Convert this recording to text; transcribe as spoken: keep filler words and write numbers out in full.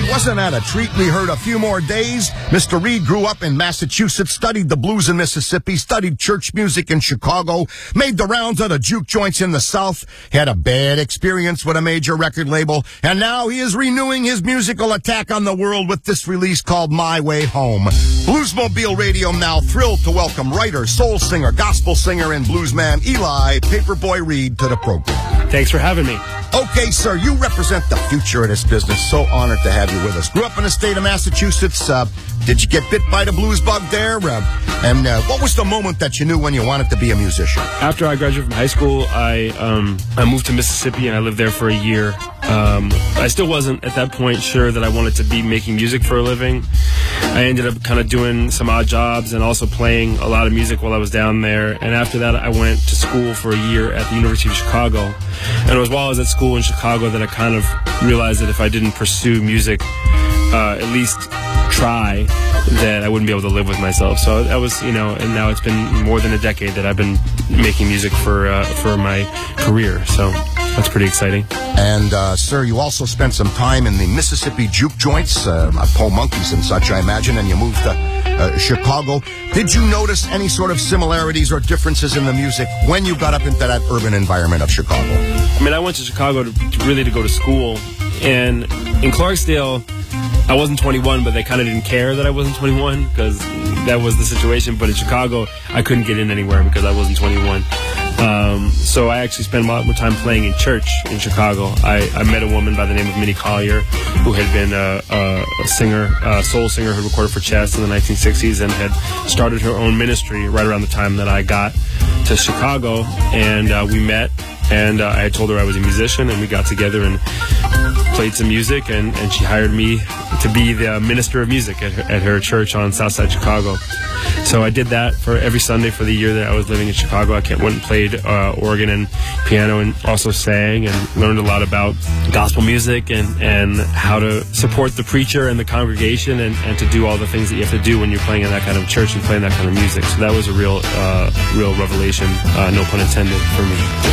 wasn't that a treat? We heard A Few More Days. Mister Reed grew up in Massachusetts, studied the blues in Mississippi, studied church music in Chicago, made the rounds at a juke joints in the South, had a bad experience with a major record label, and now he is renewing his musical attack on the world with this release called My Way Home. Bluesmobile Radio now thrilled to welcome writer, soul singer, gospel singer, and bluesman Eli Paperboy Reed to the program. Thanks for having me. Okay, sir, you represent the future of this business. So honored to have you with us. Grew up in the state of Massachusetts. Uh, did you get bit by the blues bug there? Uh, and uh, what was the moment that you knew when you wanted to be a musician? After I graduated from high school, I um, I moved to Mississippi and I lived there for a year. Um, I still wasn't at that point sure that I wanted to be making music for a living. I ended up kind of doing some odd jobs and also playing a lot of music while I was down there. And after that, I went to school for a year at the University of Chicago. And it was while I was at school in Chicago that I kind of realized that if I didn't pursue music, uh, at least try, that I wouldn't be able to live with myself. So that was, you know, and now it's been more than a decade that I've been making music for uh, for my career. So that's pretty exciting. And, uh, sir, you also spent some time in the Mississippi juke joints, uh, Paul Monkeys and such, I imagine, and you moved to uh, Chicago. Did you notice any sort of similarities or differences in the music when you got up into that urban environment of Chicago? I mean, I went to Chicago to, to really to go to school, and in Clarksdale, I wasn't twenty-one, but they kind of didn't care that I wasn't twenty-one because that was the situation. But in Chicago, I couldn't get in anywhere because I wasn't twenty-one. Um, so I actually spent a lot more time playing in church in Chicago. I, I met a woman by the name of Minnie Collier, who had been a, a, a singer, a soul singer who recorded for Chess in the nineteen sixties and had started her own ministry right around the time that I got to Chicago. And uh, we met, and uh, I had told her I was a musician, and we got together and played some music, and, and she hired me to be the minister of music at her, at her church on Southside Chicago. So I did that for every Sunday for the year that I was living in Chicago. I went and played uh, organ and piano and also sang and learned a lot about gospel music and, and how to support the preacher and the congregation and, and to do all the things that you have to do when you're playing in that kind of church and playing that kind of music. So that was a real, uh, real revelation, uh, no pun intended, for me.